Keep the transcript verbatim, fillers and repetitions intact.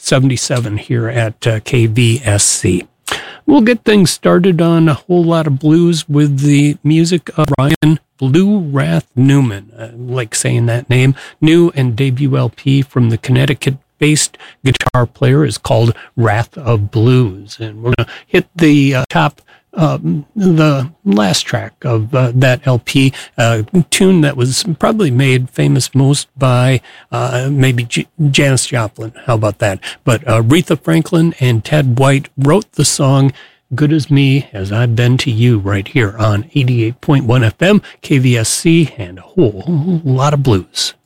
seventy-seven here at uh, K V S C. We'll get things started on a whole lot of blues with the music of Ryan Blue Wrath Newman. I like saying that name. New and debut L P from the Connecticut-based guitar player is called Wrath of Blues. And we're going to hit the uh, top, um, the last track of uh, that L P, a tune that was probably made famous most by uh, maybe J- Janis Joplin. How about that? But uh, Aretha Franklin and Ted White wrote the song Good As Me As I've Been to You right here on eighty-eight point one F M, K V S C, and a whole lot of blues.